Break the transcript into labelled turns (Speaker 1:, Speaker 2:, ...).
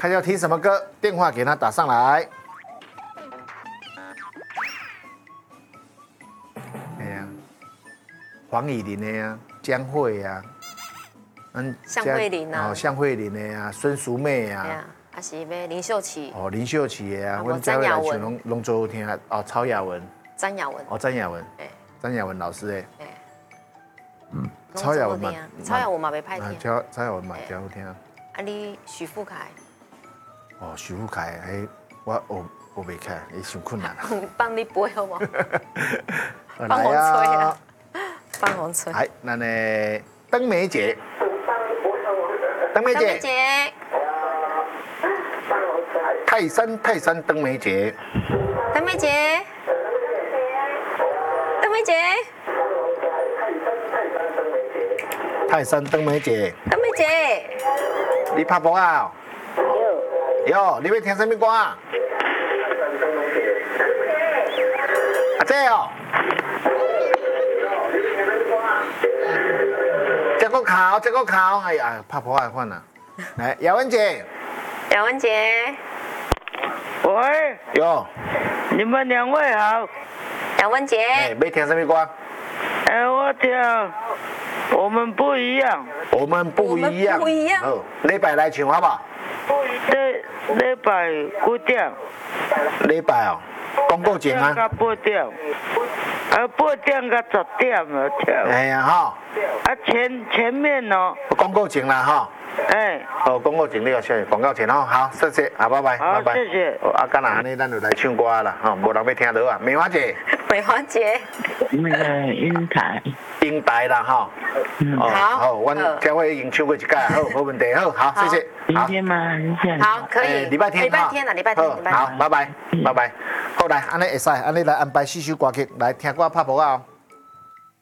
Speaker 1: 看要听什么歌，电话给他打上来。哎呀，黄以玲的呀，江蕙呀，
Speaker 2: 向慧玲啊，
Speaker 1: 向慧玲的呀，孙淑媚啊，
Speaker 2: 还是要林秀琪。
Speaker 1: 哦，林秀琪的啊，
Speaker 2: 我詹雅文
Speaker 1: 拢最好听啊，哦，曹雅文，
Speaker 2: 詹雅文，
Speaker 1: 哦，詹雅文，
Speaker 2: 哎，
Speaker 1: 詹雅文老师诶，
Speaker 2: 曹雅文嘛，曹雅文嘛袂歹听，
Speaker 1: 曹雅文嘛真好听。
Speaker 2: 啊，你许富凯，
Speaker 1: 哦，许富凯，哎，我袂开，也伤困难。
Speaker 2: 帮你背好无？
Speaker 1: 帮我吹啊！
Speaker 2: 帮我吹。
Speaker 1: 来，咱的邓梅姐，邓梅姐，泰山邓梅姐，
Speaker 2: 邓梅姐，邓梅姐，
Speaker 1: 泰山邓梅姐，
Speaker 2: 邓梅姐，
Speaker 1: 你拍波啊？有，你要听什么歌啊？阿姐哦，这个考，哎呀，拍波啊，换了。来，雅文姐，
Speaker 2: 雅文姐，
Speaker 3: 喂，
Speaker 1: 有，
Speaker 3: 你们两位好。
Speaker 2: 雅文姐，
Speaker 1: 哎，要听什么歌？
Speaker 3: 哎，我听，我们不一样。
Speaker 1: 我们不一样。
Speaker 2: 不一样。
Speaker 1: 好，礼拜来唱好不好？
Speaker 3: 礼拜几点？
Speaker 1: 礼拜哦，广告前啊。
Speaker 3: 到8点。8点到10点了跳。
Speaker 1: 哎呀哈。
Speaker 3: 前面哦。
Speaker 1: 广告前啦哈。
Speaker 3: 哎。
Speaker 1: 哦，广告前你要谢谢广告前哦，好，谢谢，啊，拜拜，
Speaker 3: 好，
Speaker 1: 拜拜。
Speaker 3: 谢谢。
Speaker 1: 哦，啊，干那安尼，咱就来唱歌啦，哈，无人要听到啊。梅花姐。
Speaker 2: 梅花姐。
Speaker 3: 那个英台。
Speaker 1: 英台啦哈。
Speaker 2: 好。
Speaker 1: 好，阮佳慧已经唱过一届，好，没问题，好，谢谢。
Speaker 3: 明天吗？
Speaker 2: 好，可以。
Speaker 1: 礼拜天
Speaker 2: 啦，礼拜天。
Speaker 1: 好，拜拜，拜拜。好来，安尼会使，安尼来安排4首歌曲来听歌拍谱啊。